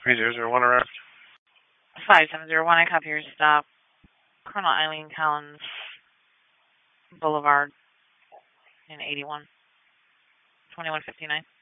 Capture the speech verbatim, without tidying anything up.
three zero zero one arrived. five seven zero one, I copy your stop. Colonel Eileen Collins Boulevard in eighty-one. twenty-one fifty-nine.